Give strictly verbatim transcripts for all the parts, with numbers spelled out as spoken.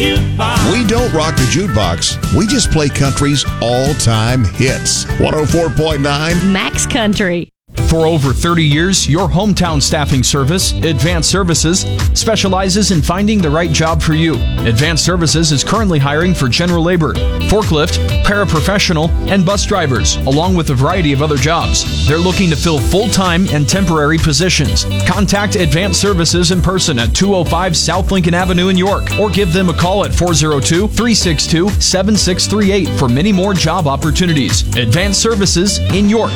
jukebox. We don't rock the jukebox. We just play country's all-time hits. one oh four point nine Max Country. For over thirty years, your hometown staffing service, Advanced Services, specializes in finding the right job for you. Advanced Services is currently hiring for general labor, forklift, paraprofessional, and bus drivers, along with a variety of other jobs. They're looking to fill full-time and temporary positions. Contact Advanced Services in person at two oh five South Lincoln Avenue in York, or give them a call at four oh two, three six two, seven six three eight for many more job opportunities. Advanced Services in York.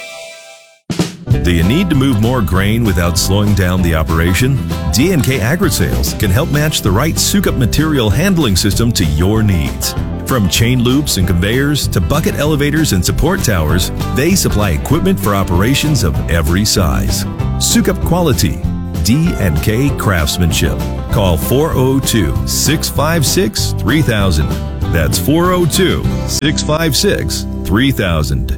Do you need to move more grain without slowing down the operation? D and K Agri-Sales can help match the right Sukup material handling system to your needs. From chain loops and conveyors to bucket elevators and support towers, they supply equipment for operations of every size. Sukup quality, D and K craftsmanship. Call four oh two, six five six, three thousand. That's four oh two, six five six, three thousand.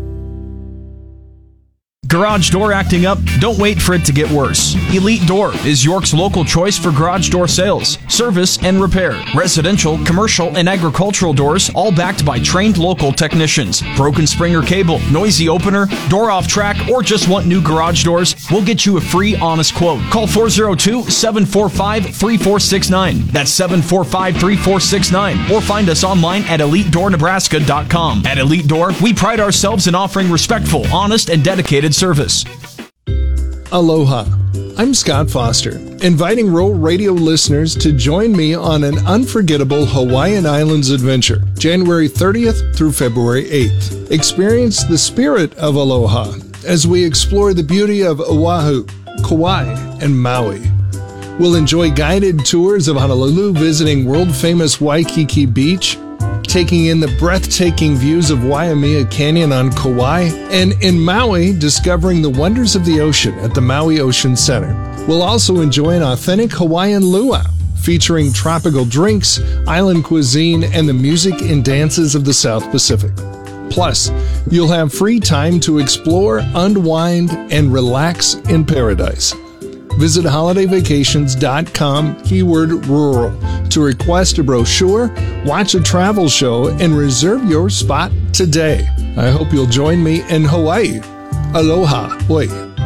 Garage door acting up? Don't wait for it to get worse. Elite Door is York's local choice for garage door sales, service, and repair. Residential, commercial, and agricultural doors, all backed by trained local technicians. Broken spring or cable, noisy opener, door off track, or just want new garage doors? We'll get you a free, honest quote. Call four oh two, seven four five, three four six nine. That's seven four five, three four six nine. Or find us online at elite door nebraska dot com. At Elite Door, we pride ourselves in offering respectful, honest, and dedicated service. Aloha. I'm Scott Foster, inviting Rural Radio listeners to join me on an unforgettable Hawaiian Islands adventure, January thirtieth through February eighth. Experience the spirit of aloha as we explore the beauty of Oahu, Kauai, and Maui. We'll enjoy guided tours of Honolulu, visiting world-famous Waikiki Beach, taking in the breathtaking views of Waimea Canyon on Kauai, and in Maui, discovering the wonders of the ocean at the Maui Ocean Center. We'll also enjoy an authentic Hawaiian luau, featuring tropical drinks, island cuisine, and the music and dances of the South Pacific. Plus, you'll have free time to explore, unwind, and relax in paradise. Visit holiday vacations dot com, keyword rural, to request a brochure, watch a travel show, and reserve your spot today. I hope you'll join me in Hawaii. Aloha. Oi.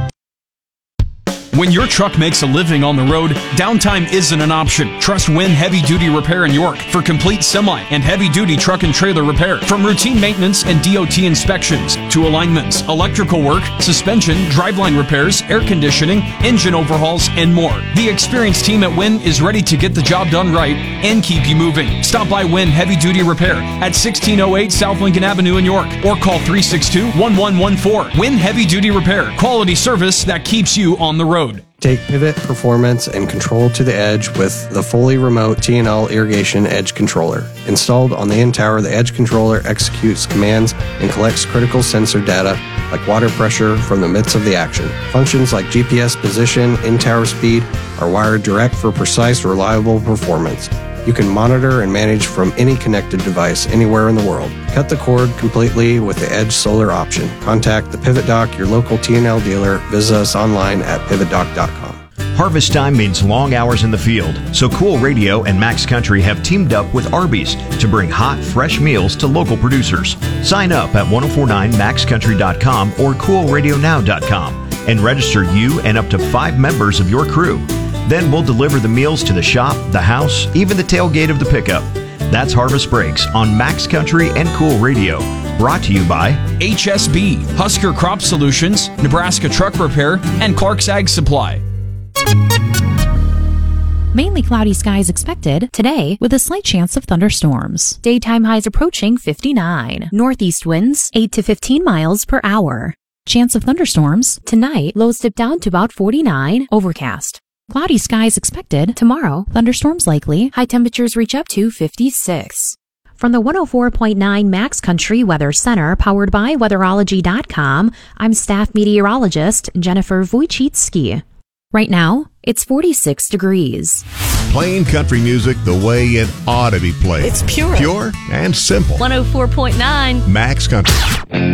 When your truck makes a living on the road, downtime isn't an option. Trust Wynn Heavy Duty Repair in York for complete semi and heavy duty truck and trailer repair. From routine maintenance and D O T inspections to alignments, electrical work, suspension, driveline repairs, air conditioning, engine overhauls, and more. The experienced team at Wynn is ready to get the job done right and keep you moving. Stop by Wynn Heavy Duty Repair at sixteen oh eight South Lincoln Avenue in York or call three six two, one one one four. Wynn Heavy Duty Repair. Quality service that keeps you on the road. Take pivot, performance, and control to the edge with the fully remote T and L Irrigation Edge Controller. Installed on the in-tower, the Edge Controller executes commands and collects critical sensor data like water pressure from the midst of the action. Functions like G P S position, in-tower speed are wired direct for precise, reliable performance. You can monitor and manage from any connected device anywhere in the world. Cut the cord completely with the Edge Solar option. Contact the Pivot Dock, your local T and L dealer. Visit us online at pivot dock dot com. Harvest time means long hours in the field, so Cool Radio and Max Country have teamed up with Arby's to bring hot, fresh meals to local producers. Sign up at ten forty-nine max country dot com or cool radio now dot com and register you and up to five members of your crew. Then we'll deliver the meals to the shop, the house, even the tailgate of the pickup. That's Harvest Breaks on Max Country and Cool Radio. Brought to you by H S B, Husker Crop Solutions, Nebraska Truck Repair, and Clark's Ag Supply. Mainly cloudy skies expected today with a slight chance of thunderstorms. Daytime highs approaching fifty-nine. Northeast winds eight to fifteen miles per hour. Chance of thunderstorms tonight, lows dip down to about forty-nine. Overcast. Cloudy skies expected tomorrow. Thunderstorms likely. High temperatures reach up to fifty-six. From the one oh four point nine Max Country Weather Center, powered by weatherology dot com, I'm staff meteorologist Jennifer Wojcicki. Right now, it's forty-six degrees. Playing country music the way it ought to be played. It's pure. Pure and simple. one oh four point nine Max Country.